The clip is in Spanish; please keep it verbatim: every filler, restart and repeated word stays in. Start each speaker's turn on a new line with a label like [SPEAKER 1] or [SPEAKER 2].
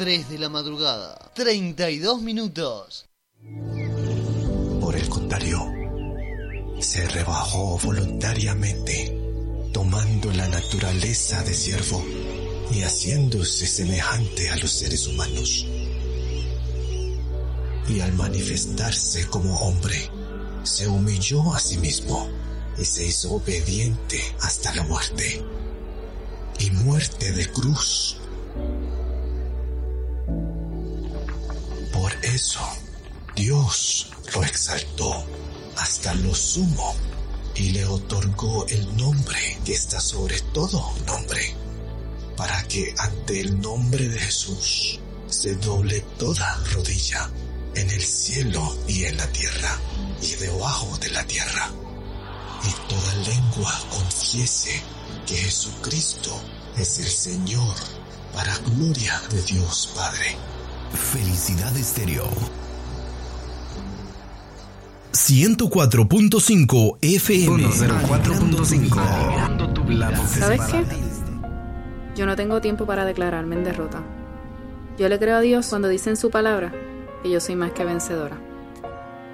[SPEAKER 1] tres de la madrugada, treinta y dos minutos.
[SPEAKER 2] Por el contrario, se rebajó voluntariamente, tomando la naturaleza de siervo y haciéndose semejante a los seres humanos. Y al manifestarse como hombre, se humilló a sí mismo y se hizo obediente hasta la muerte, y muerte de cruz. Por eso, Dios lo exaltó hasta lo sumo y le otorgó el nombre que está sobre todo nombre, para que ante el nombre de Jesús se doble toda rodilla en el cielo y en la tierra y debajo de la tierra, y toda lengua confiese que Jesucristo es el Señor, para gloria de Dios Padre.
[SPEAKER 3] Felicidad Estéreo ciento cuatro punto cinco F M.
[SPEAKER 4] ciento cuatro punto cinco.
[SPEAKER 5] ¿Sabes qué? Yo no tengo tiempo para declararme en derrota. Yo le creo a Dios cuando dice en su palabra que yo soy más que vencedora.